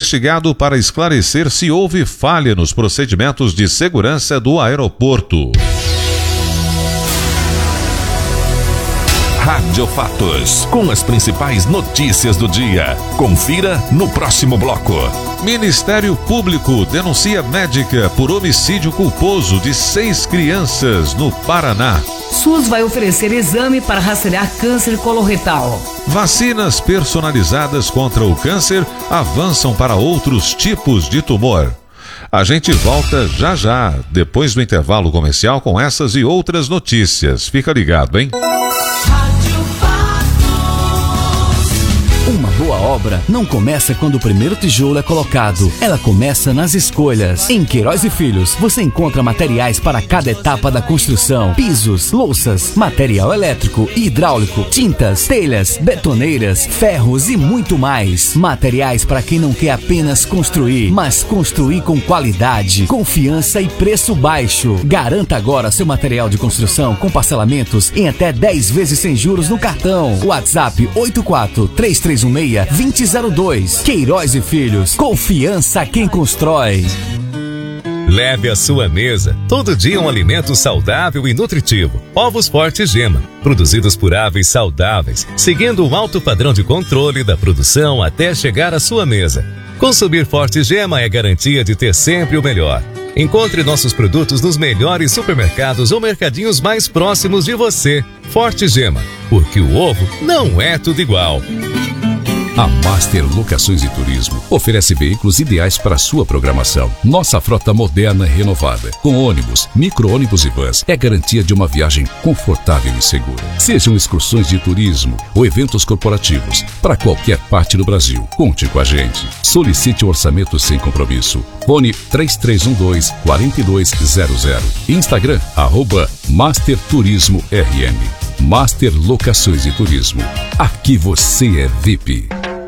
investigado para esclarecer se houve falha nos procedimentos de segurança do aeroporto. Rádio Fatos, com as principais notícias do dia. Confira no próximo bloco. Ministério Público denuncia médica por homicídio culposo de 6 crianças no Paraná. SUS vai oferecer exame para rastrear câncer coloretal. Vacinas personalizadas contra o câncer avançam para outros tipos de tumor. A gente volta já, depois do intervalo comercial, com essas e outras notícias. Fica ligado, hein? Uma boa obra não começa quando o primeiro tijolo é colocado. Ela começa nas escolhas. Em Queiroz e Filhos, você encontra materiais para cada etapa da construção. Pisos, louças, material elétrico e hidráulico, tintas, telhas, betoneiras, ferros e muito mais. Materiais para quem não quer apenas construir, mas construir com qualidade, confiança e preço baixo. Garanta agora seu material de construção com parcelamentos em até 10 vezes sem juros no cartão. WhatsApp 843316-2002. Queiroz e Filhos. Confiança quem constrói. Leve à sua mesa todo dia um alimento saudável e nutritivo. Ovos Forte Gema, produzidos por aves saudáveis, seguindo um alto padrão de controle da produção até chegar à sua mesa. Consumir Forte Gema é garantia de ter sempre o melhor. Encontre nossos produtos nos melhores supermercados ou mercadinhos mais próximos de você. Forte Gema, porque o ovo não é tudo igual. A Master Locações e Turismo oferece veículos ideais para sua programação. Nossa frota moderna e renovada, com ônibus, micro-ônibus e vans, é garantia de uma viagem confortável e segura. Sejam excursões de turismo ou eventos corporativos, para qualquer parte do Brasil, conte com a gente. Solicite um orçamento sem compromisso. Fone 3312-4200. Instagram, @Master Turismo RM. Master Locações e Turismo. Aqui você é VIP.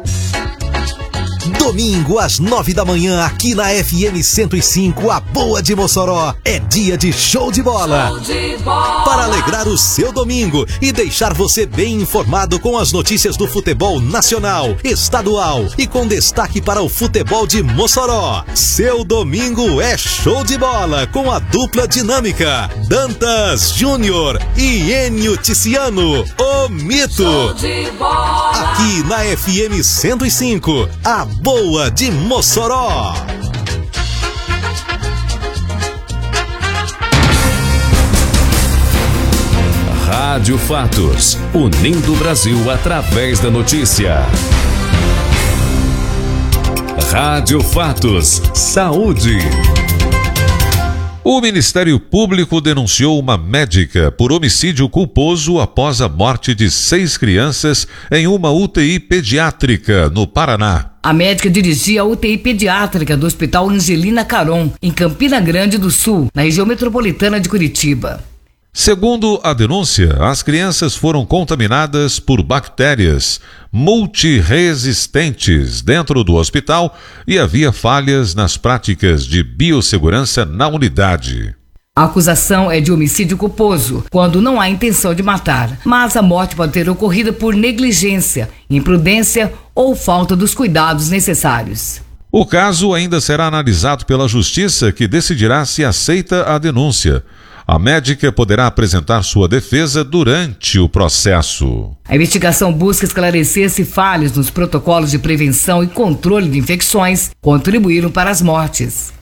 Domingo às 9 da manhã aqui na FM 105, a Boa de Mossoró, é dia de show de bola. Show de bola. Para alegrar o seu domingo e deixar você bem informado com as notícias do futebol nacional, estadual e com destaque para o futebol de Mossoró. Seu domingo é show de bola com a dupla dinâmica Dantas Júnior e Enio Ticiano, o Mito. Show de bola. Aqui na FM 105, a Boa de Mossoró. Rádio Fatos, unindo o Brasil através da notícia. Rádio Fatos, saúde. O Ministério Público denunciou uma médica por homicídio culposo após a morte de 6 crianças em uma UTI pediátrica no Paraná. A médica dirigia a UTI pediátrica do Hospital Angelina Caron, em Campina Grande do Sul, na região metropolitana de Curitiba. Segundo a denúncia, as crianças foram contaminadas por bactérias multiresistentes dentro do hospital e havia falhas nas práticas de biossegurança na unidade. A acusação é de homicídio culposo, quando não há intenção de matar, mas a morte pode ter ocorrido por negligência, imprudência ou falta dos cuidados necessários. O caso ainda será analisado pela Justiça, que decidirá se aceita a denúncia. A médica poderá apresentar sua defesa durante o processo. A investigação busca esclarecer se falhas nos protocolos de prevenção e controle de infecções contribuíram para as mortes.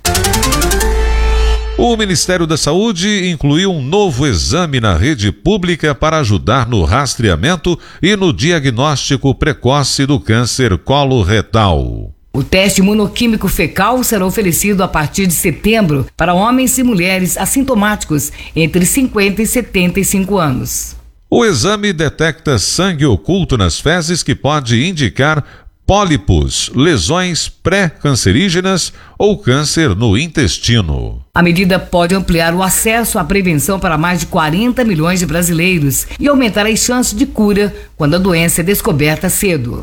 O Ministério da Saúde incluiu um novo exame na rede pública para ajudar no rastreamento e no diagnóstico precoce do câncer coloretal. O teste imunoquímico fecal será oferecido a partir de setembro para homens e mulheres assintomáticos entre 50 e 75 anos. O exame detecta sangue oculto nas fezes que pode indicar pólipos, lesões pré-cancerígenas ou câncer no intestino. A medida pode ampliar o acesso à prevenção para mais de 40 milhões de brasileiros e aumentar as chances de cura quando a doença é descoberta cedo.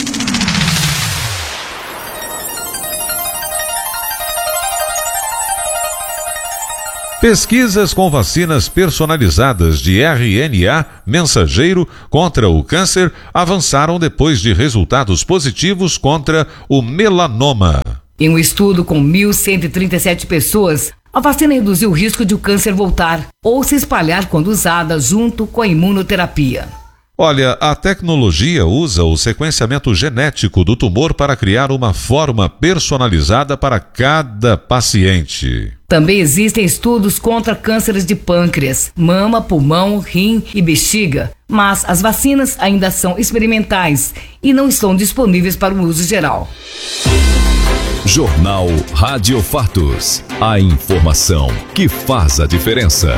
Pesquisas com vacinas personalizadas de RNA mensageiro contra o câncer avançaram depois de resultados positivos contra o melanoma. Em um estudo com 1.137 pessoas, a vacina reduziu o risco de o câncer voltar ou se espalhar quando usada junto com a imunoterapia. Olha, a tecnologia usa o sequenciamento genético do tumor para criar uma forma personalizada para cada paciente. Também existem estudos contra cânceres de pâncreas, mama, pulmão, rim e bexiga, mas as vacinas ainda são experimentais e não estão disponíveis para o uso geral. Jornal Rádio Fatos. A informação que faz a diferença.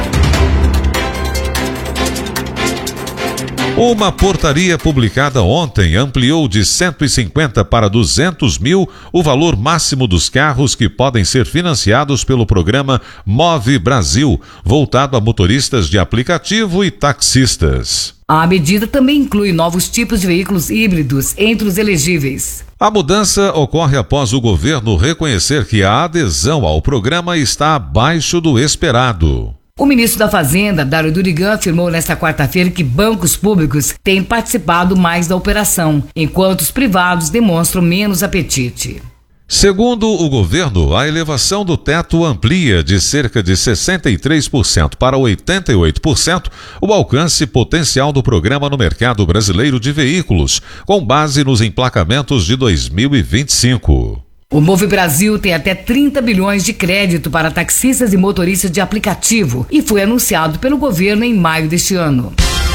Uma portaria publicada ontem ampliou de 150 para 200 mil o valor máximo dos carros que podem ser financiados pelo programa Move Brasil, voltado a motoristas de aplicativo e taxistas. A medida também inclui novos tipos de veículos híbridos entre os elegíveis. A mudança ocorre após o governo reconhecer que a adesão ao programa está abaixo do esperado. O ministro da Fazenda, Dário Durigan, afirmou nesta quarta-feira que bancos públicos têm participado mais da operação, enquanto os privados demonstram menos apetite. Segundo o governo, a elevação do teto amplia de cerca de 63% para 88% o alcance potencial do programa no mercado brasileiro de veículos, com base nos emplacamentos de 2025. O Move Brasil tem até 30 bilhões de crédito para taxistas e motoristas de aplicativo e foi anunciado pelo governo em maio deste ano.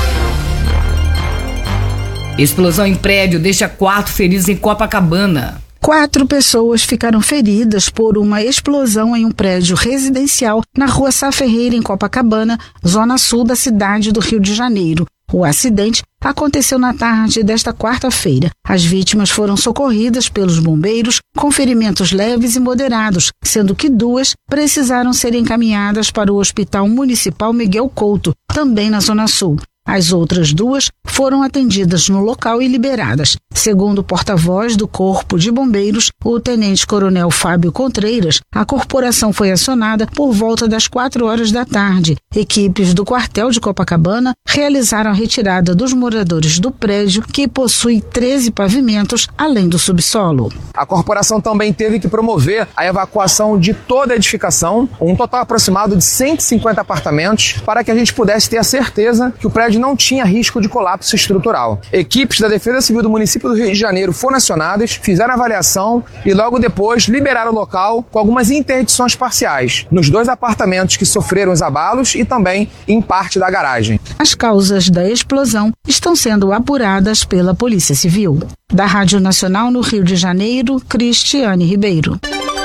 Explosão em prédio deixa 4 feridos em Copacabana. 4 pessoas ficaram feridas por uma explosão em um prédio residencial na rua Sá Ferreira, em Copacabana, zona sul da cidade do Rio de Janeiro. O acidente aconteceu na tarde desta quarta-feira. As vítimas foram socorridas pelos bombeiros com ferimentos leves e moderados, sendo que 2 precisaram ser encaminhadas para o Hospital Municipal Miguel Couto, também na Zona Sul. As outras 2 foram atendidas no local e liberadas. Segundo o porta-voz do Corpo de Bombeiros, o tenente-coronel Fábio Contreiras, a corporação foi acionada por volta das 4 horas da tarde. Equipes do quartel de Copacabana realizaram a retirada dos moradores do prédio, que possui 13 pavimentos, além do subsolo. A corporação também teve que promover a evacuação de toda a edificação, um total aproximado de 150 apartamentos, para que a gente pudesse ter a certeza que o prédio não tinha risco de colapso estrutural. Equipes da Defesa Civil do município do Rio de Janeiro foram acionadas, fizeram a avaliação e logo depois liberaram o local com algumas interdições parciais nos 2 apartamentos que sofreram os abalos e também em parte da garagem. As causas da explosão estão sendo apuradas pela Polícia Civil. Da Rádio Nacional no Rio de Janeiro, Cristiane Ribeiro.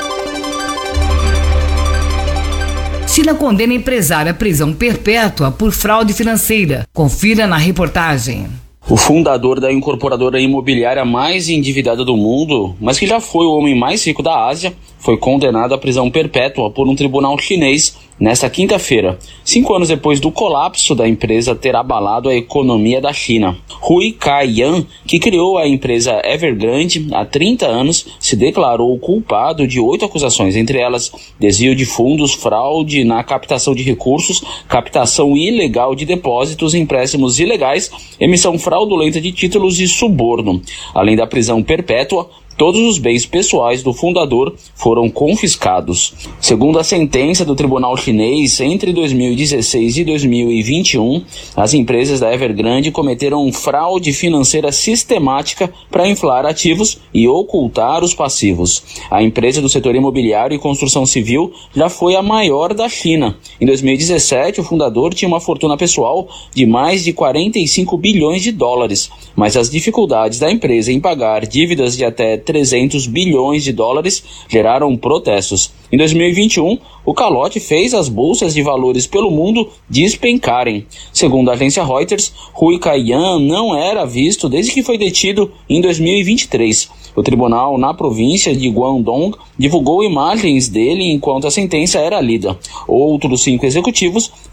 China condena empresária à prisão perpétua por fraude financeira. Confira na reportagem. O fundador da incorporadora imobiliária mais endividada do mundo, mas que já foi o homem mais rico da Ásia, foi condenado à prisão perpétua por um tribunal chinês nesta quinta-feira, 5 anos depois do colapso da empresa ter abalado a economia da China. Hui Kai-yan, que criou a empresa Evergrande há 30 anos, se declarou culpado de 8 acusações, entre elas desvio de fundos, fraude na captação de recursos, captação ilegal de depósitos, empréstimos ilegais, emissão fraudulenta de títulos e suborno. Além da prisão perpétua, todos os bens pessoais do fundador foram confiscados. Segundo a sentença do tribunal chinês, entre 2016 e 2021, as empresas da Evergrande cometeram fraude financeira sistemática para inflar ativos e ocultar os passivos. A empresa do setor imobiliário e construção civil já foi a maior da China. Em 2017, o fundador tinha uma fortuna pessoal de mais de 45 bilhões de dólares, mas as dificuldades da empresa em pagar dívidas de até 300 bilhões de dólares geraram protestos. Em 2021, o calote fez as bolsas de valores pelo mundo despencarem. Segundo a agência Reuters, Hui Kai-yan não era visto desde que foi detido em 2023. O tribunal na província de Guangdong divulgou imagens dele enquanto a sentença era lida. Outros 5 executivos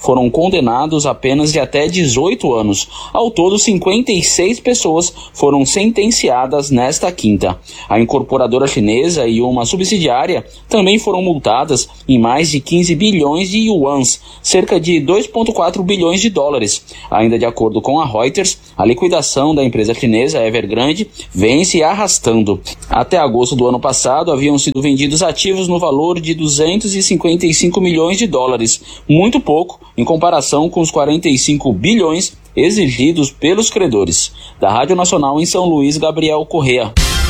foram condenados a penas de até 18 anos. Ao todo, 56 pessoas foram sentenciadas nesta quinta. A incorporadora chinesa e uma subsidiária também foram multadas em mais de 15 bilhões de yuans, cerca de 2,4 bilhões de dólares. Ainda de acordo com a Reuters, a liquidação da empresa chinesa Evergrande vem se arrastando. Até agosto do ano passado, haviam sido vendidos ativos no valor de 255 milhões de dólares, muito pouco em comparação com os 45 bilhões exigidos pelos credores. Da Rádio Nacional em São Luís, Gabriel Correa.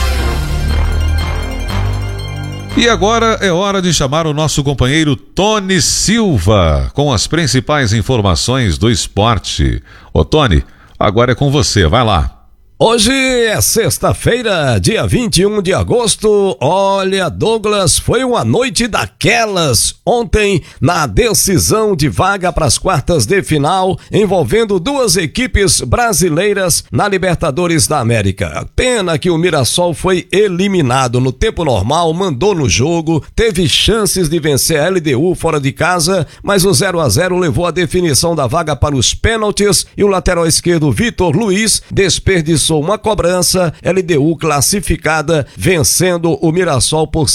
E agora é hora de chamar o nosso companheiro Tony Silva com as principais informações do esporte. Ô Tony, agora é com você, vai lá. Hoje é sexta-feira, dia 21 de agosto. Olha, Douglas, foi uma noite daquelas ontem na decisão de vaga para as quartas de final, envolvendo duas equipes brasileiras na Libertadores da América. Pena que o Mirassol foi eliminado no tempo normal, mandou no jogo, teve chances de vencer a LDU fora de casa, mas o 0-0 levou a definição da vaga para os pênaltis e o lateral esquerdo Vitor Luiz desperdiçou uma cobrança, LDU classificada, vencendo o Mirassol por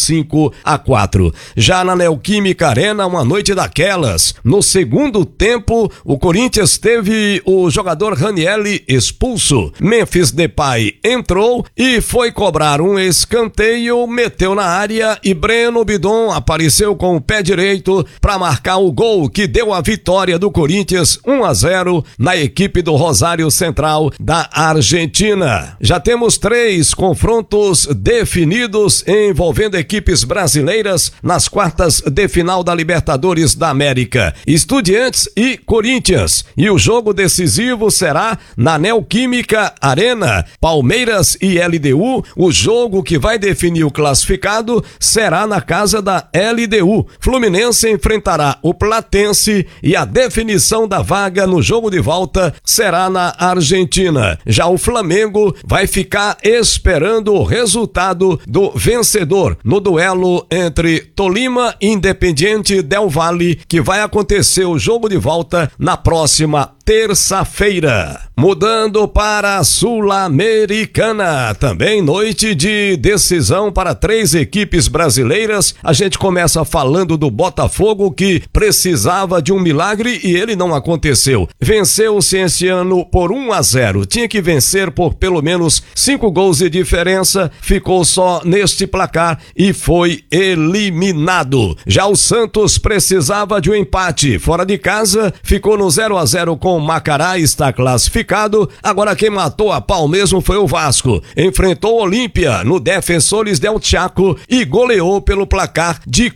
5-4. Já na Neoquímica Arena, uma noite daquelas. No segundo tempo, o Corinthians teve o jogador Ranieri expulso. Memphis Depay entrou e foi cobrar um escanteio, meteu na área e Breno Bidon apareceu com o pé direito para marcar o gol que deu a vitória do Corinthians 1-0 na equipe do Rosário Central da Argentina. Já temos 3 confrontos definidos envolvendo equipes brasileiras nas quartas de final da Libertadores da América. Estudiantes e Corinthians. E o jogo decisivo será na Neoquímica Arena. Palmeiras e LDU. O jogo que vai definir o classificado será na casa da LDU. Fluminense enfrentará o Platense e a definição da vaga no jogo de volta será na Argentina. Já o Flamengo vai ficar esperando o resultado do vencedor no duelo entre Tolima e Independiente Del Valle, que vai acontecer o jogo de volta na próxima terça-feira. Mudando para a Sul-Americana, também noite de decisão para 3 equipes brasileiras. A gente começa falando do Botafogo, que precisava de um milagre e ele não aconteceu. Venceu o Cienciano por 1-0. Tinha que vencer por pelo menos 5 gols de diferença, ficou só neste placar e foi eliminado. Já o Santos precisava de um empate fora de casa, ficou no 0-0 com o Macará, está classificado. Agora quem matou a pau mesmo foi o Vasco. Enfrentou o Olímpia no Defensores del Chaco e goleou pelo placar de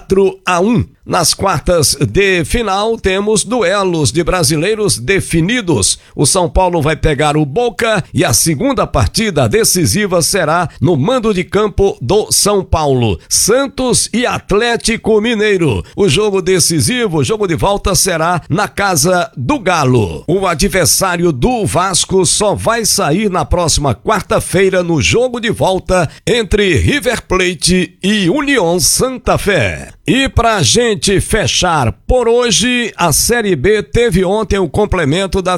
4-1. Nas quartas de final temos duelos de brasileiros definidos. O São Paulo vai pegar o Boca e a segunda partida decisiva será no mando de campo do São Paulo. Santos e Atlético Mineiro. O jogo decisivo, o jogo de volta será na casa do Galo. O adversário do Vasco só vai sair na próxima quarta-feira no jogo de volta entre River Plate e União Santa Fé. E pra gente fechar por hoje, a Série B teve ontem o complemento da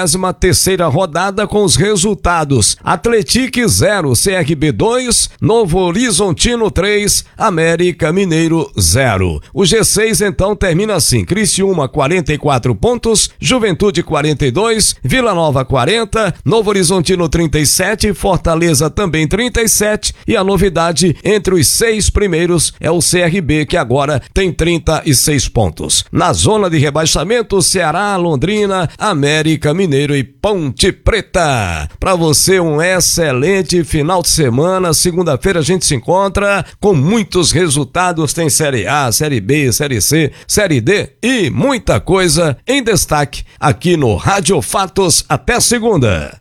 23ª rodada com os resultados: Atlético 0, CRB 2, Novo Horizontino 3, América Mineiro 0. O G6 então termina assim: Criciúma 44 pontos, Juventude 42, Vila Nova 40, Novo Horizontino 37, Fortaleza também 37 e a novidade entre os 6 primeiros é o CRB, que agora tem 36 pontos. Na zona de rebaixamento, Ceará, Londrina, América Mineiro e Ponte Preta. Para você um excelente final de semana. Segunda-feira a gente se encontra com muitos resultados. Tem Série A, Série B, Série C, Série D e muita coisa em destaque aqui no Rádio Fatos. Até segunda.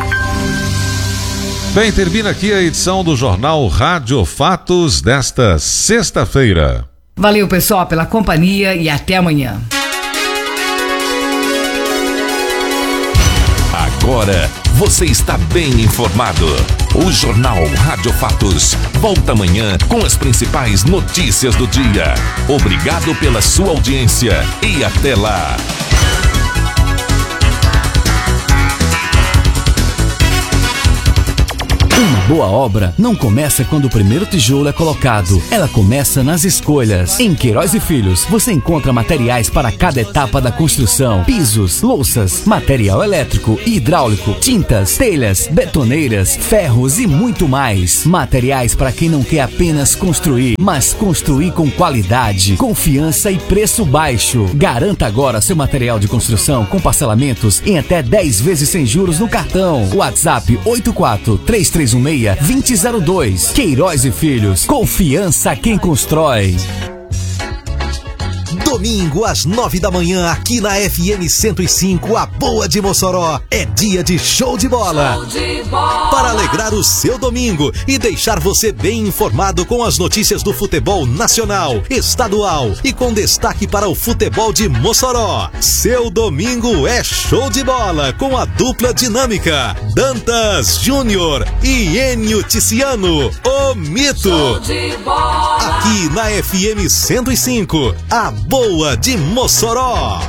Bem, termina aqui a edição do Jornal Rádio Fatos desta sexta-feira. Valeu, pessoal, pela companhia e até amanhã. Agora você está bem informado. O Jornal Rádio Fatos volta amanhã com as principais notícias do dia. Obrigado pela sua audiência e até lá. Uma boa obra não começa quando o primeiro tijolo é colocado. Ela começa nas escolhas. Em Queiroz e Filhos, você encontra materiais para cada etapa da construção. Pisos, louças, material elétrico e hidráulico, tintas, telhas, betoneiras, ferros e muito mais. Materiais para quem não quer apenas construir, mas construir com qualidade, confiança e preço baixo. Garanta agora seu material de construção com parcelamentos em até 10 vezes sem juros no cartão. WhatsApp 843316-2002. Queiroz e Filhos. Confiança quem constrói. Domingo às 9 da manhã aqui na FM 105, a Boa de Mossoró. É dia de show de bola. Show de bola. Para alegrar o seu domingo e deixar você bem informado com as notícias do futebol nacional, estadual e com destaque para o futebol de Mossoró. Seu domingo é show de bola com a dupla dinâmica Dantas Júnior e Enio Ticiano, o Mito. Show de bola. Aqui na FM 105, a Boa de Mossoró.